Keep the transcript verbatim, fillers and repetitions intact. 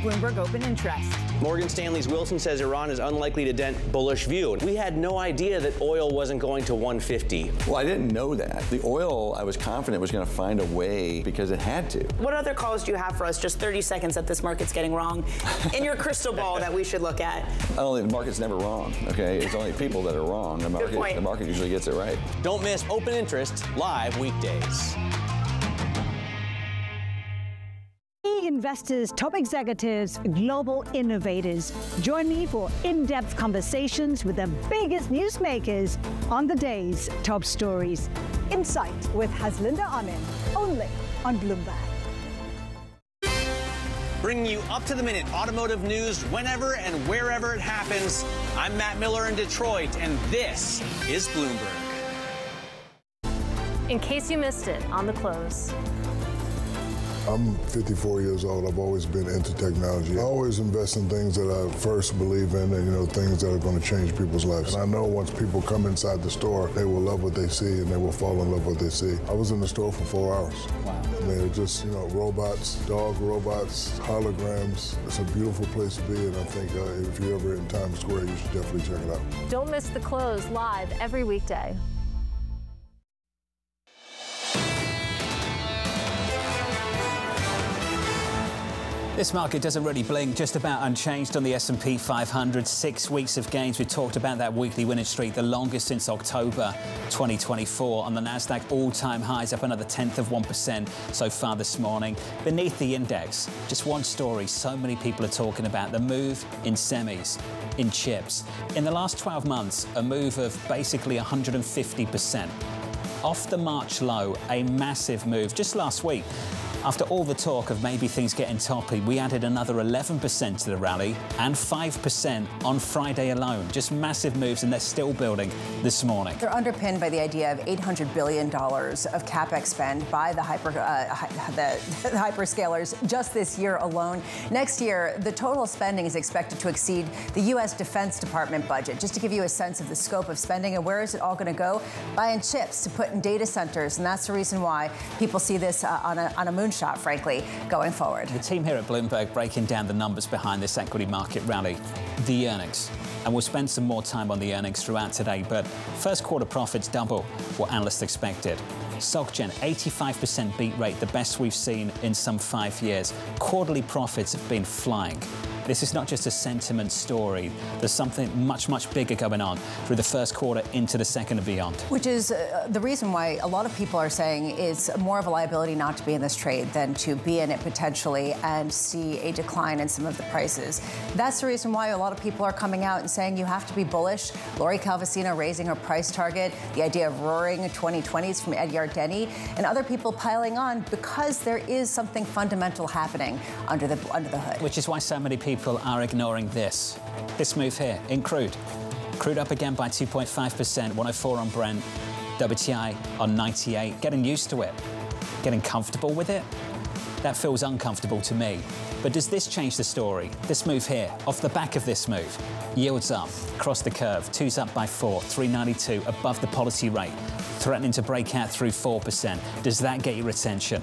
Bloomberg Open Interest. Morgan Stanley's Wilson says Iran is unlikely to dent bullish view. We had no idea that oil wasn't going to one fifty. Well, I didn't know that. The oil, I was confident was going to find a way because it had to. What other calls do you have for us, just thirty seconds, that this market's getting wrong in your crystal ball that we should look at? I don't think the market's never wrong, okay? It's only people that are wrong. The market, Good point. The market usually gets it right. Don't miss Open Interest live weekdays. Investors, top executives, global innovators. Join me for in-depth conversations with the biggest newsmakers on the day's top stories. Insight with Haslinda Amin, only on Bloomberg. Bringing you up-to-the-minute automotive news whenever and wherever it happens. I'm Matt Miller in Detroit, and this is Bloomberg. In case you missed it, on the close. I'm fifty-four years old. I've always been into technology. I always invest in things that I first believe in and, you know, things that are going to change people's lives. And I know once people come inside the store, they will love what they see and they will fall in love with what they see. I was in the store for four hours. Wow. I mean, it's just, you know, robots, dog robots, holograms. It's a beautiful place to be, and I think uh, if you're ever in Times Square, you should definitely check it out. Don't miss the close live every weekday. This market doesn't really blink, just about unchanged on the S and P five hundred. Six weeks of gains. We talked about that weekly winning streak, the longest since October twenty twenty-four. On the Nasdaq, all-time highs, up another tenth of one percent so far this morning. Beneath the index, just one story so many people are talking about, the move in semis, in chips. In the last twelve months, a move of basically one hundred fifty percent. Off the March low, a massive move. Just last week, after all the talk of maybe things getting toppy, we added another eleven percent to the rally and five percent on Friday alone. Just massive moves, and they're still building this morning. They're underpinned by the idea of eight hundred billion dollars of capex spend by the, hyper, uh, the, the hyperscalers just this year alone. Next year, the total spending is expected to exceed the U S Defense Department budget. Just to give you a sense of the scope of spending and where is it all going to go? Buying chips to put in data centers, and that's the reason why people see this uh, on a, on a moon shot, frankly, going forward. The team here at Bloomberg breaking down the numbers behind this equity market rally, the earnings. And we'll spend some more time on the earnings throughout today, but first quarter profits double what analysts expected. SocGen, eighty-five percent beat rate, the best we've seen in some five years. Quarterly profits have been flying. This is not just a sentiment story. There's something much, much bigger going on through the first quarter into the second and beyond. Which is uh, the reason why a lot of people are saying it's more of a liability not to be in this trade than to be in it potentially and see a decline in some of the prices. That's the reason why a lot of people are coming out and saying you have to be bullish. Lori Calvasina raising her price target, the idea of roaring twenty twenties from Ed Yardeni, and other people piling on because there is something fundamental happening under the, under the hood. Which is why so many people People are ignoring this. This move here in crude. Crude up again by two point five percent, one oh four on Brent, W T I on ninety-eight. Getting used to it, getting comfortable with it. That feels uncomfortable to me. But does this change the story? This move here, off the back of this move, yields up, across the curve, two's up by four, three ninety-two above the policy rate, threatening to break out through four percent. Does that get your attention?